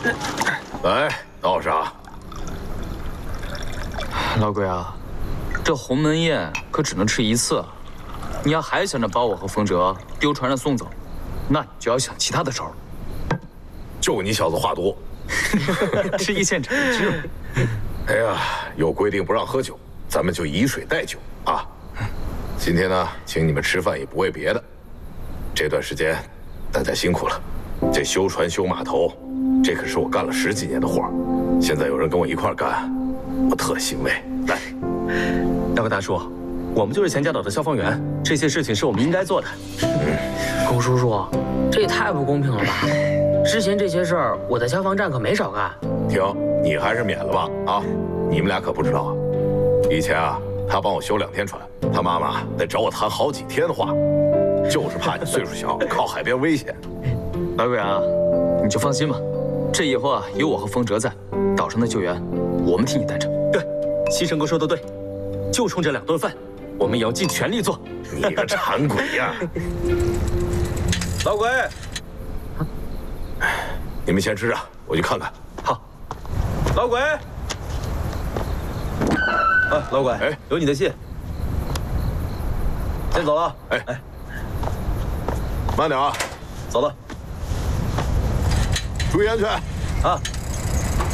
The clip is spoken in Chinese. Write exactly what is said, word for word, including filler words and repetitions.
来，道上。 老鬼啊，这鸿门宴可只能吃一次啊！你要还想着把我和风哲丢船上送走，那你就要想其他的招了。 就你小子话多， 吃一堑长一智嘛。 哎呀，有规定不让喝酒，咱们就以水代酒啊。今天呢，请你们吃饭也不为别的，这段时间大家辛苦了。这修船修码头，这可是我干了十几年的活儿，现在有人跟我一块儿干，我特欣慰。来， 大哥大叔，我们就是钱家岛的消防员，这些事情是我们应该做的。 嗯，龚叔叔，这也太不公平了吧！之前这些事儿，我在消防站可没少干。 停，你还是免了吧啊！你们俩可不知道，以前啊，他帮我修两天船，他妈妈得找我谈好几天话，就是怕你岁数小，靠海边危险。 老鬼啊，你就放心吧，这以后啊，有我和风哲在，岛上的救援我们替你担着。 对，西城哥说的对，就冲这两顿饭，我们也要尽全力做。 你个馋鬼呀！ 老鬼， 你们先吃着，我去看看。 好。老鬼，啊，老鬼，哎，有你的信，先走了。哎哎， 慢点啊， 走了。 注意安全啊！